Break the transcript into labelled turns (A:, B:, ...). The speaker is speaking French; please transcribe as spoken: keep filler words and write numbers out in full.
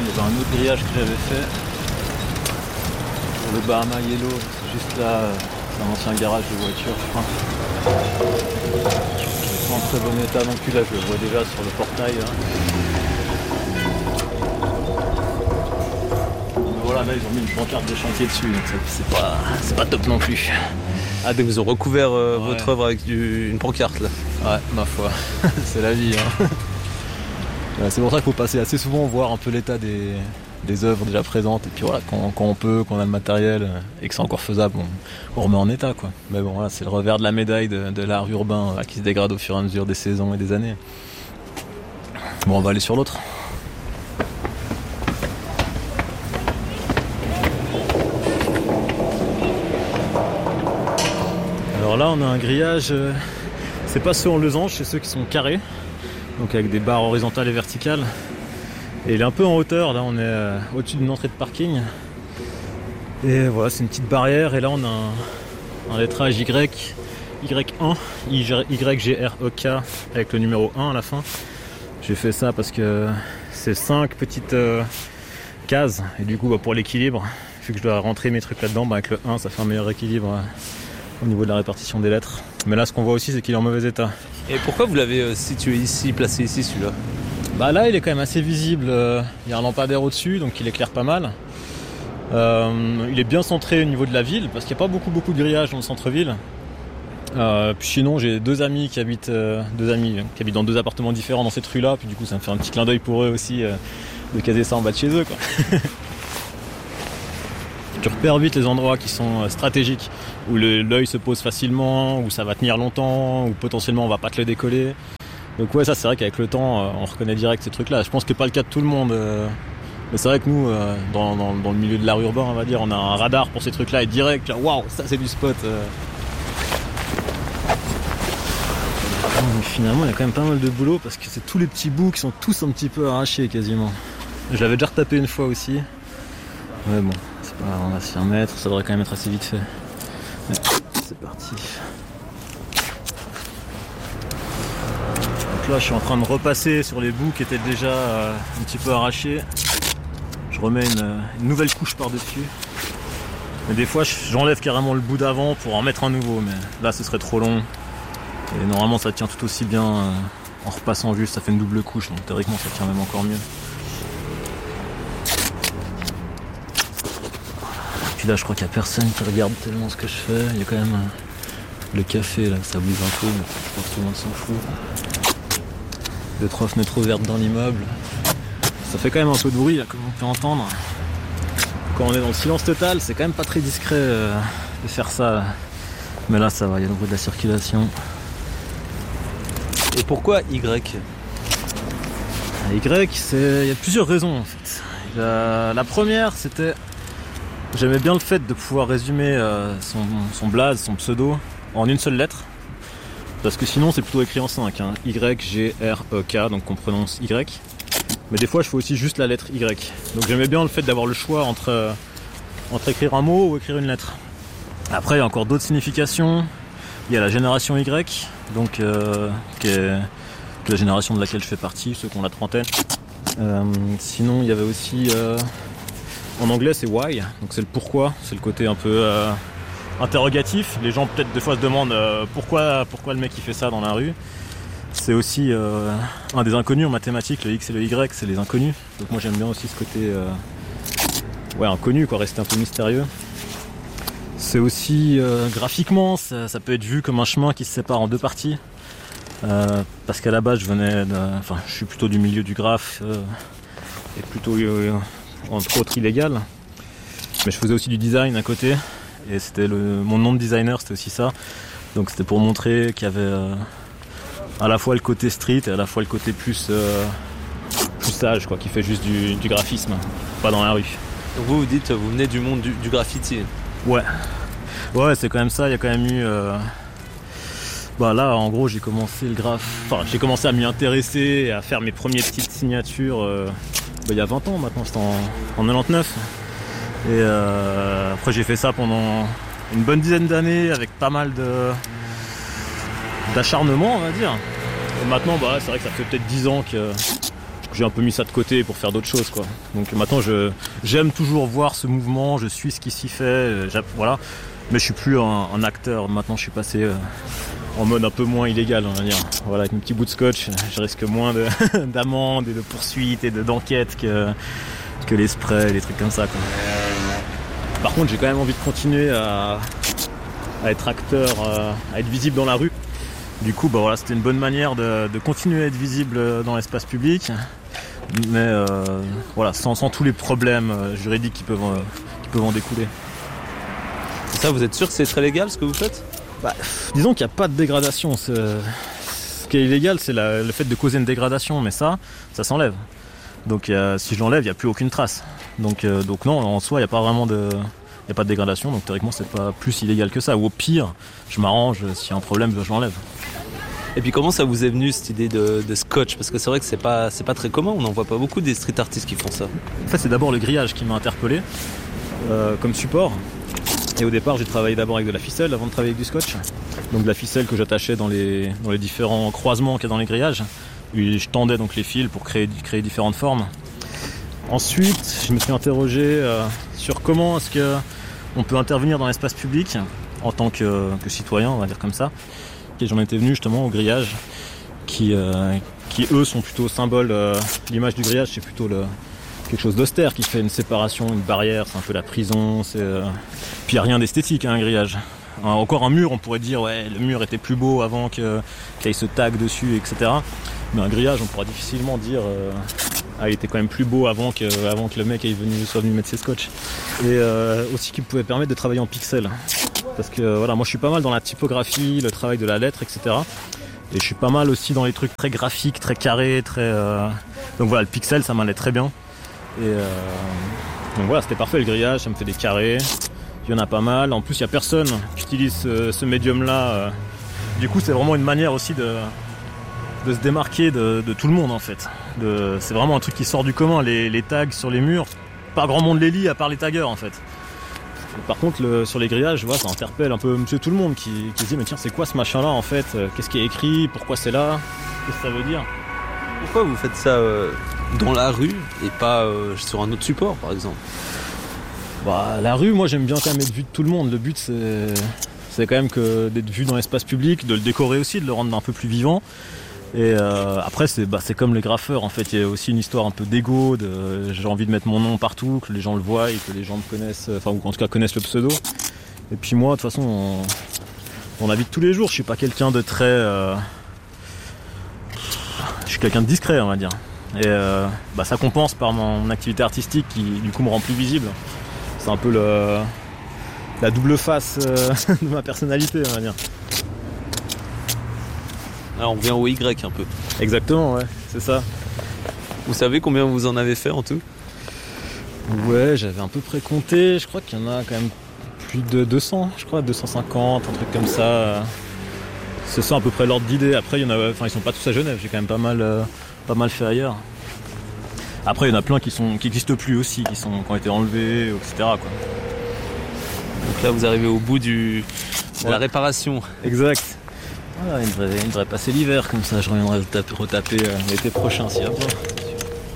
A: il y avait un autre grillage que j'avais fait. Le Bahama Yellow, c'est juste là, c'est un ancien garage de voiture, je crois. C'est pas en très bon état non plus, là je le vois déjà sur le portail. Là. Mais voilà, là ils ont mis une pancarte de chantier dessus, donc c'est pas, c'est pas top non plus.
B: Ah, donc vous avez recouvert euh,
A: Ouais.
B: votre œuvre avec du, une pancarte là.
A: Ouais, ma foi, c'est la vie. Hein. Ouais, c'est pour ça qu'il faut passer assez souvent voir un peu l'état des, des œuvres déjà présentes. Et puis voilà, quand, quand on peut, quand on a le matériel et que c'est encore faisable, on, on remet en état quoi. Mais bon, voilà, c'est le revers de la médaille de, de l'art urbain là, qui se dégrade au fur et à mesure des saisons et des années. Bon, on va aller sur l'autre. Alors là, on a un grillage, euh, c'est pas ceux en losange, c'est ceux qui sont carrés, donc avec des barres horizontales et verticales. Et il est un peu en hauteur, là on est euh, au-dessus d'une entrée de parking. Et voilà, c'est une petite barrière, et là on a un, un lettrage Y, Y un, Y G R E K, avec le numéro un à la fin. J'ai fait ça parce que c'est cinq petites euh, cases, et du coup bah, pour l'équilibre, vu que je dois rentrer mes trucs là-dedans, bah, avec le un ça fait un meilleur équilibre. Euh, au niveau de la répartition des lettres. Mais là ce qu'on voit aussi c'est qu'il est en mauvais état.
B: Et pourquoi vous l'avez euh, situé ici, placé ici celui-là?
A: Bah là il est quand même assez visible, il y a un lampadaire au-dessus donc il éclaire pas mal. Euh, il est bien centré au niveau de la ville parce qu'il n'y a pas beaucoup beaucoup de grillages dans le centre-ville. Euh, puis sinon j'ai deux amis qui habitent euh, deux amis qui habitent dans deux appartements différents dans cette rue là, puis du coup ça me fait un petit clin d'œil pour eux aussi euh, de caser ça en bas de chez eux quoi. Tu repères vite les endroits qui sont stratégiques, où le, l'œil se pose facilement, où ça va tenir longtemps, où potentiellement on va pas te le décoller. Donc ouais, ça c'est vrai qu'avec le temps, on reconnaît direct ces trucs-là. Je pense que c'est pas le cas de tout le monde, mais c'est vrai que nous, dans, dans, dans le milieu de l'art urbain, on va dire, on a un radar pour ces trucs-là et direct, waouh, ça c'est du spot. Mais finalement, il y a quand même pas mal de boulot parce que c'est tous les petits bouts qui sont tous un petit peu arrachés quasiment. Je l'avais déjà retapé une fois aussi, mais bon. On va s'y remettre, ça devrait quand même être assez vite fait. Mais c'est parti. Donc là je suis en train de repasser sur les bouts qui étaient déjà euh, un petit peu arrachés. Je remets une, une nouvelle couche par dessus. Mais des fois j'enlève carrément le bout d'avant pour en mettre un nouveau, mais là ce serait trop long. Et normalement ça tient tout aussi bien euh, en repassant juste, ça fait une double couche, donc théoriquement ça tient même encore mieux. Puis là je crois qu'il n'y a personne qui regarde tellement ce que je fais. Il y a quand même euh, le café là, ça bouge un peu, mais je pense que tout le monde s'en fout. Deux trois fenêtres ouvertes dans l'immeuble. Ça fait quand même un peu de bruit là, comme on peut entendre. Quand on est dans le silence total, c'est quand même pas très discret euh, de faire ça. Là. Mais là ça va, il y a le bruit de la circulation.
B: Et pourquoi Y?
A: Y, c'est... il y a plusieurs raisons en fait. La, la première c'était... J'aimais bien le fait de pouvoir résumer euh, son, son blaze, son pseudo en une seule lettre. Parce que sinon c'est plutôt écrit en cinq. Hein. Y, G, R, E, K, donc on prononce Y. Mais des fois je fais aussi juste la lettre Y. Donc j'aimais bien le fait d'avoir le choix entre, euh, entre écrire un mot ou écrire une lettre. Après il y a encore d'autres significations. Il y a la génération Y, donc euh, qui est la génération de laquelle je fais partie, ceux qui ont la trentaine. Euh, sinon il y avait aussi... Euh, En anglais c'est why, donc c'est le pourquoi, c'est le côté un peu euh, interrogatif. Les gens peut-être des fois se demandent euh, pourquoi, pourquoi le mec il fait ça dans la rue. C'est aussi euh, un des inconnus en mathématiques, le X et le Y, c'est les inconnus. Donc moi j'aime bien aussi ce côté euh, ouais, inconnu, quoi, rester un peu mystérieux. C'est aussi euh, graphiquement, ça, ça peut être vu comme un chemin qui se sépare en deux parties. Euh, parce qu'à la base je venais, de, enfin je suis plutôt du milieu du graphe euh, et plutôt euh, entre autres illégal, mais je faisais aussi du design à côté et c'était le, mon nom de designer c'était aussi ça, donc c'était pour montrer qu'il y avait euh, à la fois le côté street et à la fois le côté plus, euh, plus sage quoi, qui fait juste du, du graphisme, pas dans la rue.
B: Donc vous vous dites, vous venez du monde du, du graffiti?
A: Ouais, ouais c'est quand même ça, il y a quand même eu... Euh... Bah là en gros j'ai commencé le graphe, enfin j'ai commencé à m'y intéresser et à faire mes premières petites signatures euh... Bah, il y a vingt ans maintenant, c'était en, en quatre-vingt-dix-neuf. Et euh, après j'ai fait ça pendant une bonne dizaine d'années avec pas mal de d'acharnement on va dire. Et maintenant bah, c'est vrai que ça fait peut-être dix ans que je j'ai un peu mis ça de côté pour faire d'autres choses, quoi. Donc maintenant, je, j'aime toujours voir ce mouvement, je suis ce qui s'y fait, voilà. Mais je suis plus un, un acteur. Maintenant, je suis passé euh, en mode un peu moins illégal, on va dire. Voilà, avec mes petits bouts de scotch, je risque moins de, d'amendes et de poursuites et de, d'enquêtes que, que les sprays et les trucs comme ça, quoi. Par contre, j'ai quand même envie de continuer à, à être acteur, euh, à être visible dans la rue. Du coup, bah voilà, c'était une bonne manière de, de continuer à être visible dans l'espace public, mais euh, voilà, sans, sans tous les problèmes juridiques qui peuvent, euh, qui peuvent en découler.
B: Et ça, vous êtes sûr que c'est très légal ce que vous faites ?
A: Bah, disons qu'il n'y a pas de dégradation. C'est... Ce qui est illégal, c'est la, le fait de causer une dégradation, mais ça, ça s'enlève. Donc euh, si je l'enlève, il n'y a plus aucune trace. Donc, euh, donc non, en soi, il n'y a pas vraiment de... Il n'y a pas de dégradation, donc théoriquement c'est pas plus illégal que ça. Ou au pire, je m'arrange, s'il y a un problème, je l'enlève.
B: Et puis comment ça vous est venu cette idée de, de scotch ? Parce que c'est vrai que c'est pas, c'est pas très commun, on n'en voit pas beaucoup des street artistes qui font ça.
A: En fait, c'est d'abord le grillage qui m'a interpellé euh, comme support. Et au départ, j'ai travaillé d'abord avec de la ficelle avant de travailler avec du scotch. Donc de la ficelle que j'attachais dans les, dans les différents croisements qu'il y a dans les grillages. Et je tendais donc les fils pour créer, créer différentes formes. Ensuite, je me suis interrogé euh, sur comment est-ce que on peut intervenir dans l'espace public en tant que, que citoyen, on va dire comme ça. Et j'en étais venu justement au grillage, qui, euh, qui eux sont plutôt symboles. Euh, l'image du grillage, c'est plutôt le, quelque chose d'austère qui fait une séparation, une barrière. C'est un peu la prison. C'est, euh... Puis il n'y a rien d'esthétique, hein, un grillage. Alors, encore un mur, on pourrait dire ouais, le mur était plus beau avant que, qu'il y ait ce tag dessus, et cetera. Mais un grillage, on pourra difficilement dire. Euh... Ah, il était quand même plus beau avant que, avant que le mec est venu, soit venu mettre ses scotch. Et euh, aussi qui pouvait permettre de travailler en pixels. Parce que voilà, moi je suis pas mal dans la typographie, le travail de la lettre, et cetera. Et je suis pas mal aussi dans les trucs très graphiques, très carrés, très. Euh... Donc voilà, le pixel ça m'allait très bien. Et euh... donc voilà, c'était parfait le grillage, ça me fait des carrés. Il y en a pas mal. En plus, il y a personne qui utilise ce, ce médium-là. Euh... Du coup, c'est vraiment une manière aussi de. de se démarquer de, de tout le monde en fait. De, c'est vraiment un truc qui sort du commun, les, les tags sur les murs, pas grand monde les lit à part les taggeurs en fait. Par contre le, sur les grillages, je vois, ça interpelle un peu monsieur tout le monde qui, qui se dit mais tiens c'est quoi ce machin là en fait, qu'est-ce qui est écrit, pourquoi c'est là, qu'est-ce que ça veut dire.
B: Pourquoi vous faites ça euh, dans la rue et pas euh, sur un autre support par exemple ?
A: Bah la rue, moi j'aime bien quand même être vu de tout le monde, le but c'est, c'est quand même que d'être vu dans l'espace public, de le décorer aussi, de le rendre un peu plus vivant. Et euh, après c'est, bah, c'est comme les graffeurs en fait, il y a aussi une histoire un peu d'ego, de, j'ai envie de mettre mon nom partout, que les gens le voient et que les gens me connaissent, enfin ou en tout cas connaissent le pseudo. Et puis moi de toute façon on, on habite tous les jours, je suis pas quelqu'un de très... Euh, je suis quelqu'un de discret on va dire. Et euh, bah, ça compense par mon activité artistique qui du coup me rend plus visible. C'est un peu le, la double face euh, de ma personnalité on va dire.
B: Alors on revient au Y un peu.
A: Exactement, ouais, c'est ça.
B: Vous savez combien vous en avez fait en tout ?
A: Ouais, j'avais un peu précompté, je crois qu'il y en a quand même plus de deux cents, je crois, deux cent cinquante, un truc comme ça. C'est ça à peu près l'ordre d'idée. Après, il y en a, enfin, ils sont pas tous à Genève, j'ai quand même pas mal, euh, pas mal fait ailleurs. Après, il y en a plein qui sont, qui n'existent plus aussi, qui, sont, qui ont été enlevés, et cetera quoi.
B: Donc là, vous arrivez au bout du, de
A: ouais.
B: la réparation.
A: Exact. Voilà, il devrait, il devrait passer l'hiver, comme ça je reviendrai retaper, retaper euh, l'été prochain s'il y a pas.